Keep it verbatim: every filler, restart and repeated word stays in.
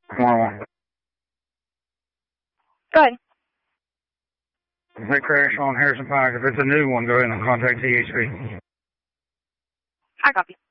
Normal. Go ahead. If they crash on Harrison Pike, if it's a new one, go ahead and contact T H P. I copy.